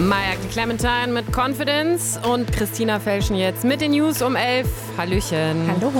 Maya Clementine mit Confidence und Christina Felschen jetzt mit den News um 11. Hallöchen. Hallo.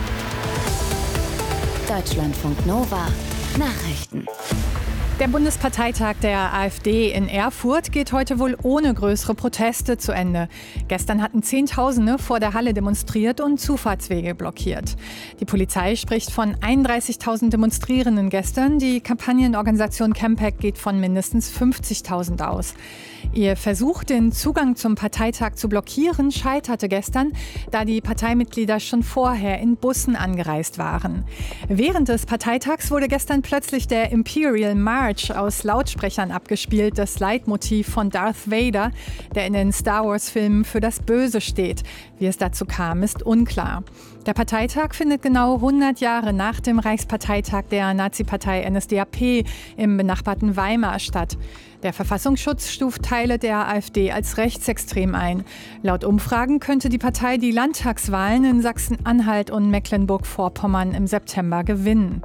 Deutschlandfunk Nova Nachrichten. Der Bundesparteitag der AfD in Erfurt geht heute wohl ohne größere Proteste zu Ende. Gestern hatten Zehntausende vor der Halle demonstriert und Zufahrtswege blockiert. Die Polizei spricht von 31.000 Demonstrierenden gestern. Die Kampagnenorganisation Campact geht von mindestens 50.000 aus. Ihr Versuch, den Zugang zum Parteitag zu blockieren, scheiterte gestern, da die Parteimitglieder schon vorher in Bussen angereist waren. Während des Parteitags wurde gestern plötzlich der Imperial March aus Lautsprechern abgespielt, das Leitmotiv von Darth Vader, der in den Star-Wars-Filmen für das Böse steht. Wie es dazu kam, ist unklar. Der Parteitag findet genau 100 Jahre nach dem Reichsparteitag der Nazi-Partei NSDAP im benachbarten Weimar statt. Der Verfassungsschutz stuft Teile der AfD als rechtsextrem ein. Laut Umfragen könnte die Partei die Landtagswahlen in Sachsen-Anhalt und Mecklenburg-Vorpommern im September gewinnen.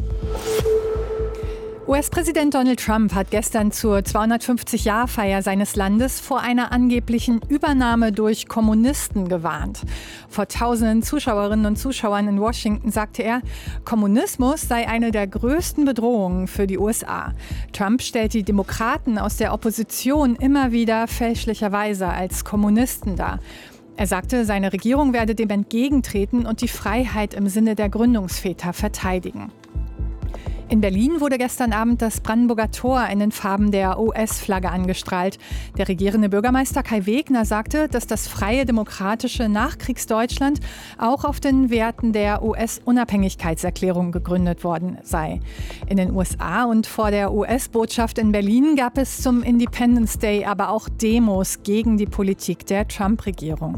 US-Präsident Donald Trump hat gestern zur 250-Jahr-Feier seines Landes vor einer angeblichen Übernahme durch Kommunisten gewarnt. Vor tausenden Zuschauerinnen und Zuschauern in Washington sagte er, Kommunismus sei eine der größten Bedrohungen für die USA. Trump stellt die Demokraten aus der Opposition immer wieder fälschlicherweise als Kommunisten dar. Er sagte, seine Regierung werde dem entgegentreten und die Freiheit im Sinne der Gründungsväter verteidigen. In Berlin wurde gestern Abend das Brandenburger Tor in den Farben der US-Flagge angestrahlt. Der regierende Bürgermeister Kai Wegner sagte, dass das freie, demokratische Nachkriegsdeutschland auch auf den Werten der US-Unabhängigkeitserklärung gegründet worden sei. In den USA und vor der US-Botschaft in Berlin gab es zum Independence Day aber auch Demos gegen die Politik der Trump-Regierung.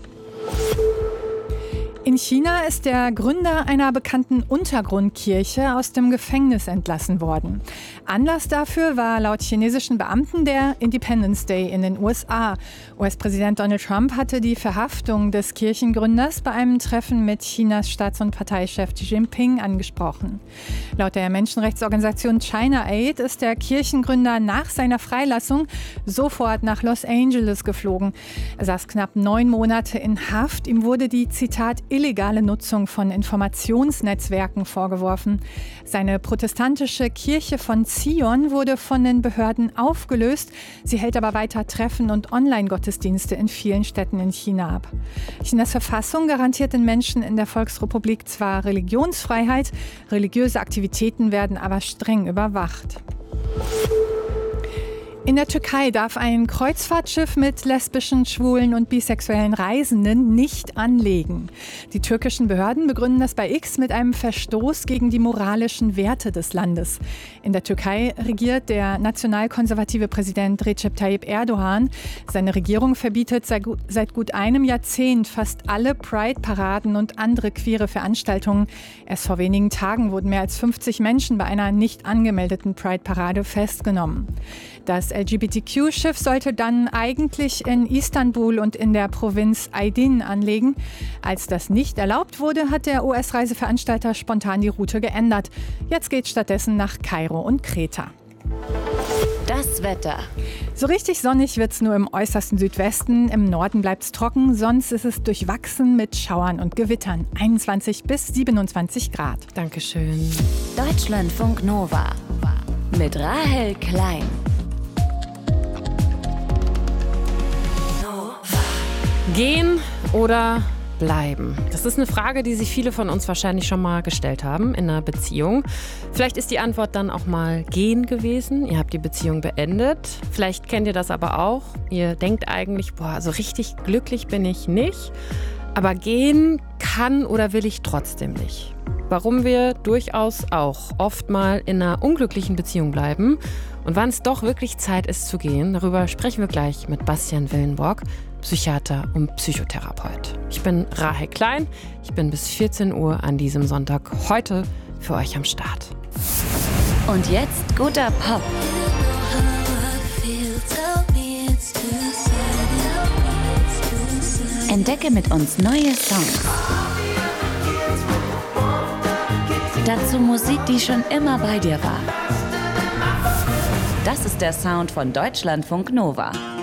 In China ist der Gründer einer bekannten Untergrundkirche aus dem Gefängnis entlassen worden. Anlass dafür war laut chinesischen Beamten der Independence Day in den USA. US-Präsident Donald Trump hatte die Verhaftung des Kirchengründers bei einem Treffen mit Chinas Staats- und Parteichef Xi Jinping angesprochen. Laut der Menschenrechtsorganisation China Aid ist der Kirchengründer nach seiner Freilassung sofort nach Los Angeles geflogen. Er saß knapp 9 Monate in Haft. Ihm wurde die, Zitat, illegale Nutzung von Informationsnetzwerken vorgeworfen. Seine protestantische Kirche von Zion wurde von den Behörden aufgelöst. Sie hält aber weiter Treffen und Online-Gottesdienste in vielen Städten in China ab. Chinas Verfassung garantiert den Menschen in der Volksrepublik zwar Religionsfreiheit, religiöse Aktivitäten werden aber streng überwacht. In der Türkei darf ein Kreuzfahrtschiff mit lesbischen, schwulen und bisexuellen Reisenden nicht anlegen. Die türkischen Behörden begründen das bei X mit einem Verstoß gegen die moralischen Werte des Landes. In der Türkei regiert der nationalkonservative Präsident Recep Tayyip Erdogan. Seine Regierung verbietet seit gut einem Jahrzehnt fast alle Pride-Paraden und andere queere Veranstaltungen. Erst vor wenigen Tagen wurden mehr als 50 Menschen bei einer nicht angemeldeten Pride-Parade festgenommen. Das LGBTQ-Schiff sollte dann eigentlich in Istanbul und in der Provinz Aydin anlegen. Als das nicht erlaubt wurde, hat der US-Reiseveranstalter spontan die Route geändert. Jetzt geht stattdessen nach Kairo und Kreta. Das Wetter. So richtig sonnig wird es nur im äußersten Südwesten. Im Norden bleibt es trocken, sonst ist es durchwachsen mit Schauern und Gewittern. 21 bis 27 Grad. Dankeschön. Deutschlandfunk Nova mit Rahel Klein. Gehen oder bleiben? Das ist eine Frage, die sich viele von uns wahrscheinlich schon mal gestellt haben in einer Beziehung. Vielleicht ist die Antwort dann auch mal gehen gewesen. Ihr habt die Beziehung beendet. Vielleicht kennt ihr das aber auch. Ihr denkt eigentlich, so richtig glücklich bin ich nicht. Aber gehen kann oder will ich trotzdem nicht. Warum wir durchaus auch oft mal in einer unglücklichen Beziehung bleiben und wann es doch wirklich Zeit ist zu gehen, darüber sprechen wir gleich mit Bastian Willenborg, Psychiater und Psychotherapeut. Ich bin Rahel Klein, ich bin bis 14 Uhr an diesem Sonntag heute für euch am Start. Und jetzt guter Pop. Entdecke mit uns neue Songs. Dazu Musik, die schon immer bei dir war. Das ist der Sound von Deutschlandfunk Nova.